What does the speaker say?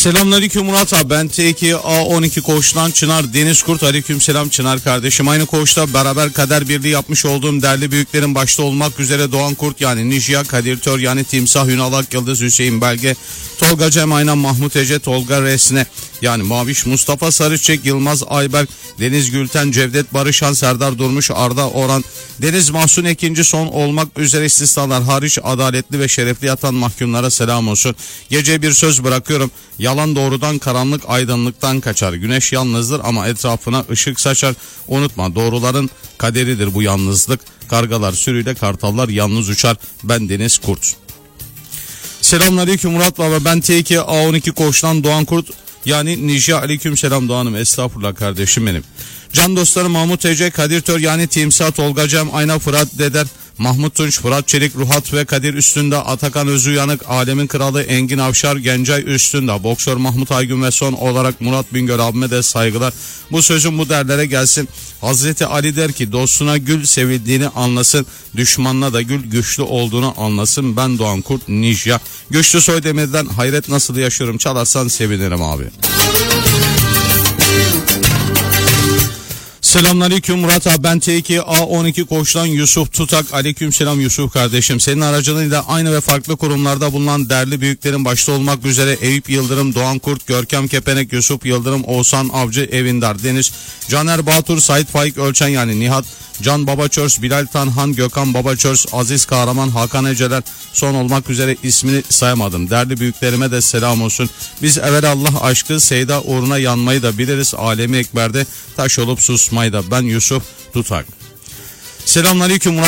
Selamünaleyküm Murat abi, ben T2 A12 koğuştan Çınar Deniz Kurt. Aleykümselam Çınar kardeşim. Aynı koğuşta beraber kader birliği yapmış olduğum değerli büyüklerin başta olmak üzere Doğan Kurt yani Nijya, Kadir Tör yani Timsah, Ünal Akyıldız, Hüseyin Belge, Tolga Cem Aynan, Mahmut Ece, Tolga Resne yani Maviş, Mustafa Sarıçek, Yılmaz Ayberk, Deniz Gülten, Cevdet Barışan, Serdar Durmuş, Arda Orhan, Deniz Mahsun ikinci son olmak üzere istisnalar hariç adaletli ve şerefli yatan mahkumlara selam olsun. Gece bir söz bırakıyorum. Yalan doğrudan, karanlık aydınlıktan kaçar. Güneş yalnızdır ama etrafına ışık saçar. Unutma, doğruların kaderidir bu yalnızlık. Kargalar sürüyle, kartallar yalnız uçar. Ben Deniz Kurt. Selamünaleyküm Murat baba, ben T2 A12 koğuştan Doğan Kurt yani Nijya. Aleykümselam Doğan'ım, estağfurullah kardeşim benim. Can dostlarım Mahmut Ece, Kadir Tör yani Timsah, Tolga Cem Ayna, Fırat Deder, Mahmut Tunç, Fırat Çelik, Ruhat ve Kadir Üstünde, Atakan Özüyanık, Alemin Kralı Engin Avşar, Gencay Üstünde, Boksör Mahmut Aygün ve son olarak Murat Bingöl abime de saygılar. Bu sözüm bu derlere gelsin. Hazreti Ali der ki dostuna gül, sevildiğini anlasın, düşmanına da gül, güçlü olduğunu anlasın. Ben Doğan Kurt Nijya. Güçlü Soydemir'den hayret nasıl yaşıyorum çalarsan sevinirim abi. Selamünaleyküm Murat abi, ben T2 A12 koğuştan Yusuf Tutak. Aleykümselam Yusuf kardeşim. Senin aracılığıyla aynı ve farklı kurumlarda bulunan değerli büyüklerin başta olmak üzere Eyüp Yıldırım, Doğan Kurt, Görkem Kepenek, Yusuf Yıldırım, Oğuzhan Avcı, Evindar Deniz, Caner Batur, Sait Faik Ölçen yani Nihat, Can Babaçörs, Bilal Tanhan, Gökhan Babaçörs, Aziz Kahraman, Hakan Eceler son olmak üzere ismini sayamadım. Değerli büyüklerime de selam olsun. Biz evelallah aşkı Seyda uğruna yanmayı da biliriz. Alemi ekberde taş olup susmayı da. Ben Yusuf Tutak. Selamünaleyküm Murat.